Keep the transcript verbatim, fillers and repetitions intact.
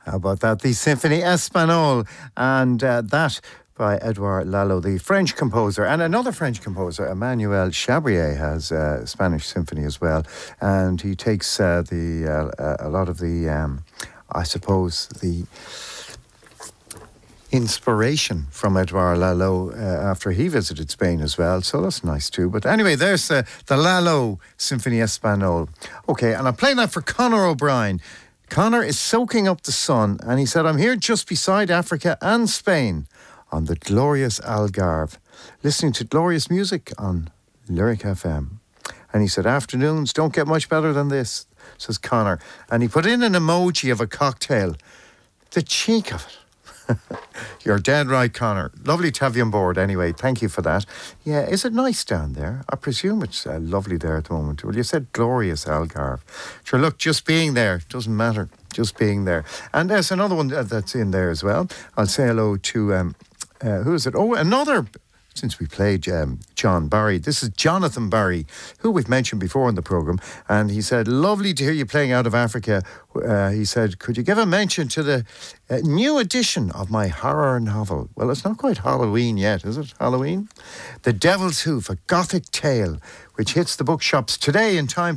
How about that? The Symphonie Espagnole, and uh, that by Edouard Lalo, the French composer, and another French composer, Emmanuel Chabrier, has a uh, Spanish symphony as well, and he takes uh, the uh, a lot of the, um, I suppose, the inspiration from Edouard Lalo uh, after he visited Spain as well, so that's nice too. But anyway, there's uh, the Lalo Symphonie Espagnole. Okay, and I'm playing that for Conor O'Brien. Conor is soaking up the sun, and he said, I'm here just beside Africa and Spain on the glorious Algarve, listening to glorious music on Lyric F M. And he said, afternoons don't get much better than this, says Conor. And he put in an emoji of a cocktail. The cheek of it. You're dead right, Conor. Lovely to have you on board anyway. Thank you for that. Yeah, is it nice down there? I presume it's uh, lovely there at the moment. Well, you said glorious Algarve. Sure, look, just being there doesn't matter. Just being there. And there's another one that's in there as well. I'll say hello to, um, uh, who is it? Oh, another... Since we played um, John Barry, this is Jonathan Barry, who we've mentioned before in the programme, and he said, lovely to hear you playing out of Africa. Uh, he said, could you give a mention to the uh, new edition of my horror novel? Well, it's not quite Halloween yet, is it? Halloween? The Devil's Hoof, a gothic tale, which hits the bookshops today in time